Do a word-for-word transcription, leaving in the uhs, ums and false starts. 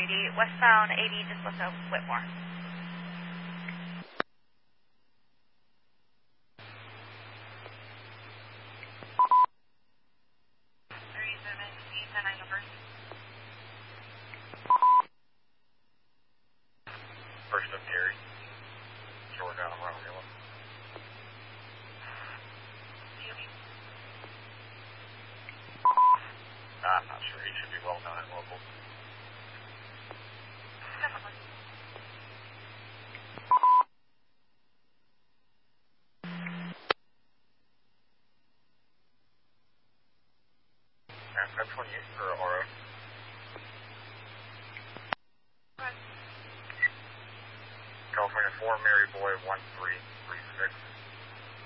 eighty, westbound eighty, just west of Whitmore. thirty-seven, ten nine numbers. First of Gary. Short down around yellow. I'm not sure. He should be well known in local. Definitely. F twenty-eight for R O. California four, Mary Boy one three three six.